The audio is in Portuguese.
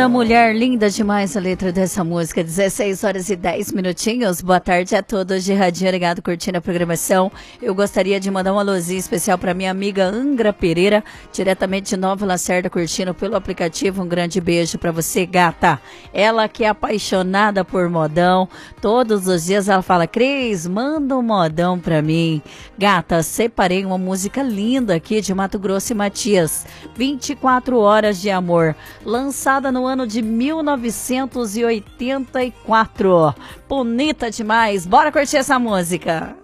Linda mulher, linda demais a letra dessa música. 16 horas e 10 minutinhos. Boa tarde a todos de Radinho ligado, curtindo a programação. Eu gostaria de mandar um alôzinho especial para minha amiga Angra Pereira, diretamente de Nova Lacerda, curtindo pelo aplicativo. Um grande beijo para você, gata. Ela que é apaixonada por modão. Todos os dias ela fala: Cris, manda um modão para mim. Gata, separei uma música linda aqui de Mato Grosso e Matias. 24 horas de amor. Lançada no ano de 1984. Bonita demais. Bora curtir essa música.